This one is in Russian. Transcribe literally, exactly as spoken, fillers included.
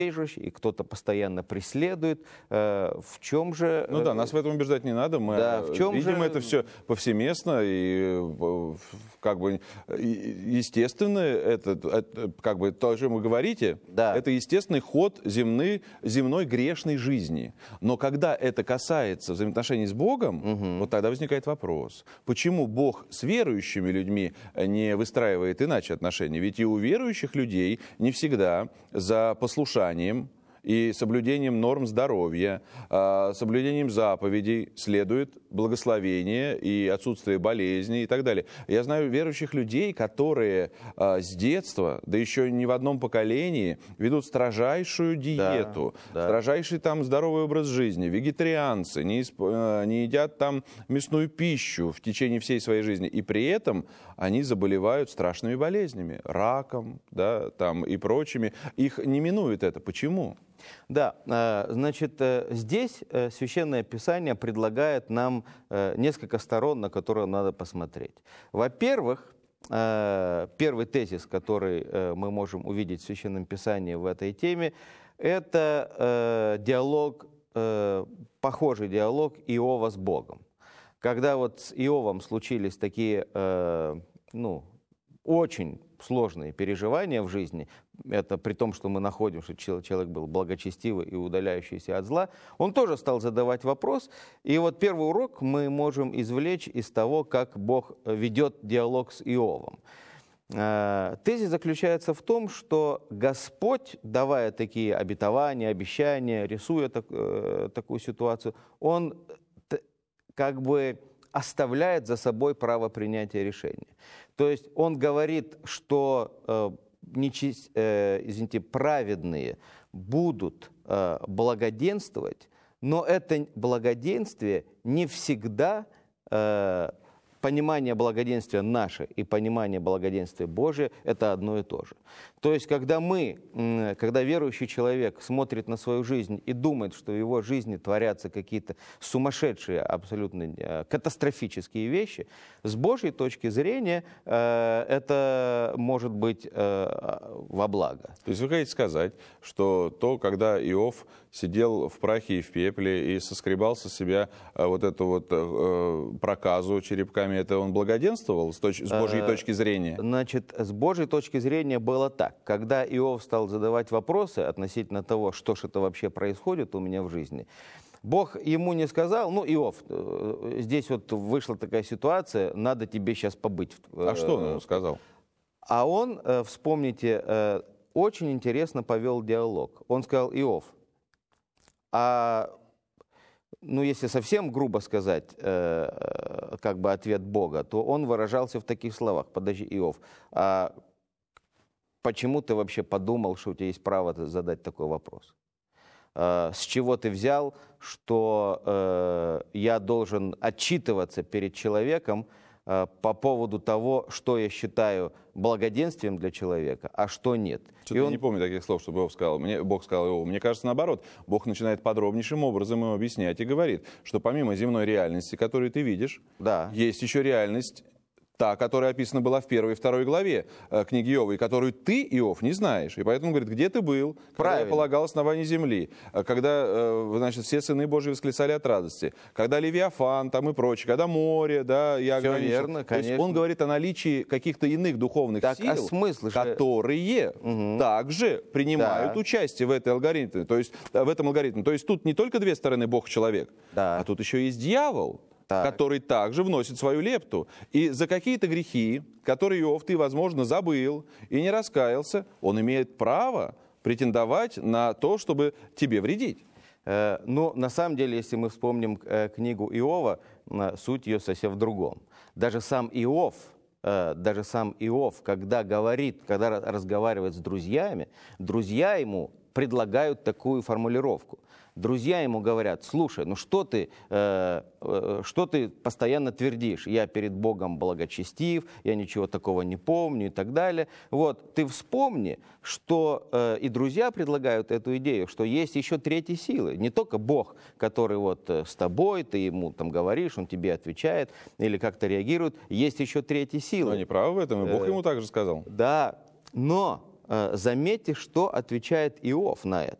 и кто-то постоянно преследует. В чем же... Ну да, нас в этом убеждать не надо. Мы да, в чем видим же... это все повсеместно и как бы естественно, это, это как бы то, о чем вы говорите, да. это естественный ход земной, земной грешной жизни. Но когда это касается взаимоотношений с Богом, угу. вот тогда возникает вопрос, почему Бог с верующими людьми не выстраивает иначе отношения? Ведь и у верующих людей не всегда за послушанием и соблюдением норм здоровья, соблюдением заповедей следует благословение и отсутствие болезней и так далее. Я знаю верующих людей, которые с детства, да еще не в одном поколении, ведут строжайшую диету, да, да. строжайший там здоровый образ жизни, вегетарианцы, не, исп... не едят там мясную пищу в течение всей своей жизни, и при этом они заболевают страшными болезнями, раком, да, там и прочими. Их не минует это. Почему? Да, значит, здесь Священное Писание предлагает нам несколько сторон, на которые надо посмотреть. Во-первых, первый тезис, который мы можем увидеть в Священном Писании в этой теме, это диалог, похожий диалог Иова с Богом. Когда вот с Иовом случились такие, ну, очень сложные переживания в жизни, это при том, что мы находим, что человек был благочестивый и удаляющийся от зла, он тоже стал задавать вопрос. И вот первый урок мы можем извлечь из того, как Бог ведет диалог с Иовом. Тезис заключается в том, что Господь, давая такие обетования, обещания, рисуя так, такую ситуацию, Он как бы оставляет за собой право принятия решения. То есть Он говорит, что э, нечист, э, извините, праведные будут э, благоденствовать, но это благоденствие не всегда э, понимание благоденствия наше и понимание благоденствия Божия – это одно и то же. То есть, когда мы, когда верующий человек смотрит на свою жизнь и думает, что в его жизни творятся какие-то сумасшедшие, абсолютно катастрофические вещи, с Божьей точки зрения это может быть во благо. То есть вы хотите сказать, что то, когда Иов сидел в прахе и в пепле и соскребал со себя вот эту вот проказу черепками, это он благоденствовал с, точ- с Божьей точки зрения? Значит, с Божьей точки зрения было так. Когда Иов стал задавать вопросы относительно того, что же это вообще происходит у меня в жизни, Бог ему не сказал, ну, Иов, здесь вот вышла такая ситуация, надо тебе сейчас побыть. А что он ему сказал? А он, вспомните, очень интересно повел диалог. Он сказал: Иов, а, ну, если совсем грубо сказать, э, как бы ответ Бога, то он выражался в таких словах: подожди, Иов, а почему ты вообще подумал, что у тебя есть право задать такой вопрос? Э, с чего ты взял, что э, я должен отчитываться перед человеком э, по поводу того, что я считаю благоденствием для человека, а что нет? Что-то он... я не помню таких слов, чтобы Бог сказал. Мне, Бог сказал Иову. Мне кажется, наоборот. Бог начинает подробнейшим образом ему объяснять и говорит, что помимо земной реальности, которую ты видишь, да. есть еще реальность, та, которая описана была в первой и второй главе э, книги Иова, и которую ты, Иов, не знаешь. И поэтому говорит, где ты был, когда Правильно. я полагал основание земли, когда, э, значит, все сыны Божьи восклицали от радости, когда Левиафан там и прочее, когда море, да, я Все ограничил. верно, То есть конечно. он говорит о наличии каких-то иных духовных так, сил, а смысл, которые угу. также принимают да. участие в этой алгоритме. То есть, в этом алгоритме. То есть тут не только две стороны Бог-человек, да. а тут еще есть дьявол, так. который также вносит свою лепту. И за какие-то грехи, которые, Иов, ты, возможно, забыл и не раскаялся, он имеет право претендовать на то, чтобы тебе вредить. Э, но на самом деле, если мы вспомним э, книгу Иова, э, суть ее совсем в другом. Даже сам Иов, э, даже сам Иов, когда говорит, когда разговаривает с друзьями, друзья ему предлагают такую формулировку. Друзья ему говорят: слушай, ну что ты, э, э, что ты постоянно твердишь? Я перед Богом благочестив, я ничего такого не помню и так далее. Вот, ты вспомни, что э, и друзья предлагают эту идею, что есть еще третьи силы. Не только Бог, который вот с тобой, ты ему там говоришь, он тебе отвечает или как-то реагирует. Есть еще третьи силы. Но они правы в этом, и Бог э, ему также сказал. Да, но э, заметьте, что отвечает Иов на это.